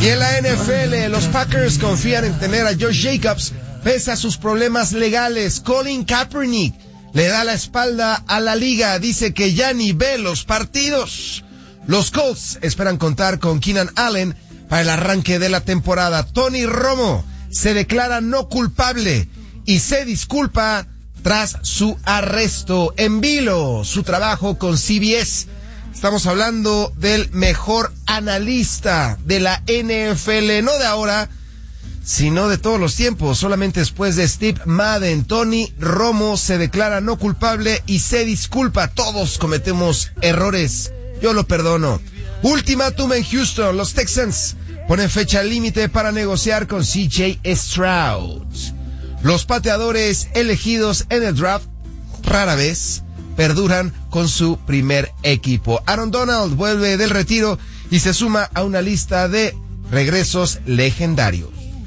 Y en la NFL, los Packers confían en tener a Josh Jacobs pese a sus problemas legales. Colin Kaepernick le da la espalda a la liga, dice que ya ni ve los partidos. Los Colts esperan contar con Keenan Allen para el arranque de la temporada. Tony Romo se declara no culpable y se disculpa tras su arresto. En vilo su trabajo con CBS. Estamos hablando del mejor analista de la NFL, no de ahora, sino de todos los tiempos. Solamente después de Steve Madden, Tony Romo se declara no culpable y se disculpa. Todos cometemos errores, yo lo perdono. Ultimátum en Houston, los Texans ponen fecha límite para negociar con CJ Stroud. Los pateadores elegidos en el draft rara vez perduran con su primer equipo. Aaron Donald vuelve del retiro y se suma a una lista de regresos legendarios.